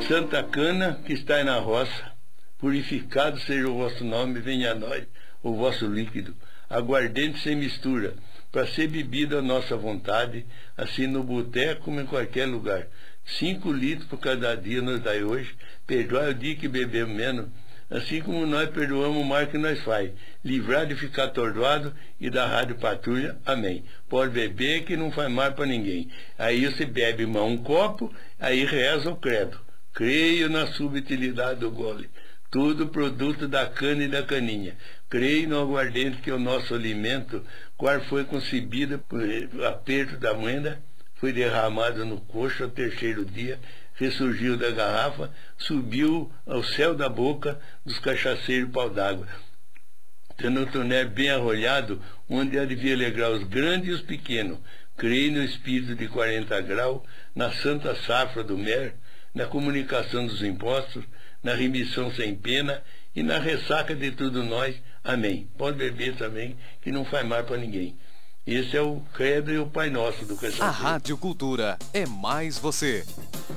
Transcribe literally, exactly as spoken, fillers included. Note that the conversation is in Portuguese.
Santa Cana que está na roça, purificado seja o vosso nome, venha a nós o vosso líquido, aguardente sem mistura, para ser bebido à nossa vontade, assim no boteco como em qualquer lugar. Cinco litros por cada dia nos dai hoje, perdoai o dia que bebemos menos, assim como nós perdoamos o mal que nós faz, livrar de ficar atordoado e da rádio patrulha, amém. Pode beber que não faz mal para ninguém. Aí você bebe mão um copo, aí reza o credo. Creio na subutilidade do gole, tudo produto da cana e da caninha. Creio no aguardente que é o nosso alimento, qual foi concebida por aperto da moeda, foi derramado no coxo ao terceiro dia, ressurgiu da garrafa, subiu ao céu da boca dos cachaceiros pau d'água, tendo um tonel bem arrolhado, onde há de vir alegrar os grandes e os pequenos. Creio no espírito de quarenta graus, na santa safra do mer, na comunicação dos impostos, na remissão sem pena e na ressaca de tudo nós. Amém. Pode beber também, que não faz mal para ninguém. Esse é o credo e o Pai Nosso do Cachaceiro. A Rádio Cultura é mais você.